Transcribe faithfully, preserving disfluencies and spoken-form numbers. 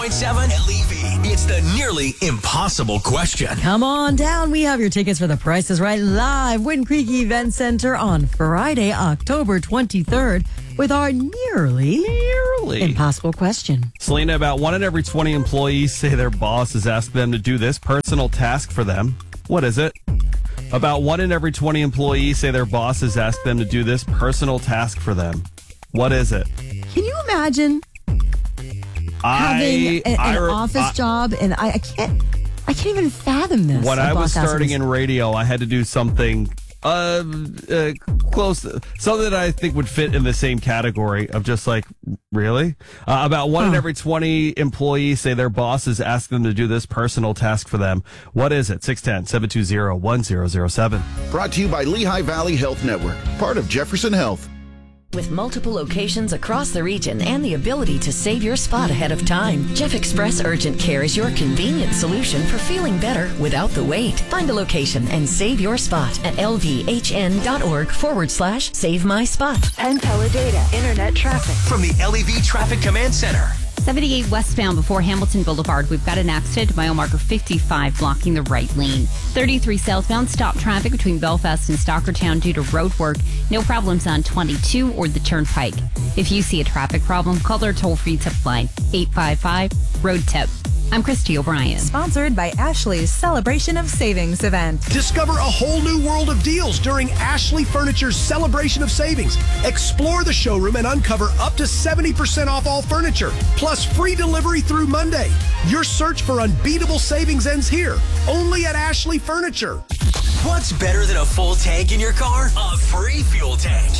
point seven L E V. It's the nearly impossible question. Come on down. We have your tickets for The Price is Right live, Wind Creek Event Center on Friday, October twenty-third, with our nearly, Nearly. impossible question. Selena, about one in every twenty employees say their boss has asked them to do this personal task for them. What is it? About one in every twenty employees say their boss has asked them to do this personal task for them. What is it? Can you imagine having I, a- an I, office I, job? And I, I can't, I can't even fathom this. When A I was boss asking starting us- in radio, I had to do something uh, uh close, to, something that I think would fit in the same category of just like, really? Uh, about one in Huh. every twenty employees say their bosses ask them to do this personal task for them. What is it? six one zero, seven two zero, one zero zero seven. Brought to you by Lehigh Valley Health Network, part of Jefferson Health. With multiple locations across the region and the ability to save your spot ahead of time, Jeff Express Urgent Care is your convenient solution for feeling better without the wait. Find a location and save your spot at lvhn.org forward slash save my spot. Penn Teledata Internet Traffic. From the L E V Traffic Command Center. seventy-eight westbound before Hamilton Boulevard. We've got an accident, mile marker fifty-five blocking the right lane. thirty-three southbound, stop traffic between Belfast and Stockertown due to road work. No problems on twenty-two or the Turnpike. If you see a traffic problem, call their toll-free tip line, eight five five, road tip. I'm Christy O'Brien. Sponsored by Ashley's Celebration of Savings event. Discover a whole new world of deals during Ashley Furniture's Celebration of Savings. Explore the showroom and uncover up to seventy percent off all furniture, plus free delivery through Monday. Your search for unbeatable savings ends here, only at Ashley Furniture. What's better than a full tank in your car? A free fuel tank.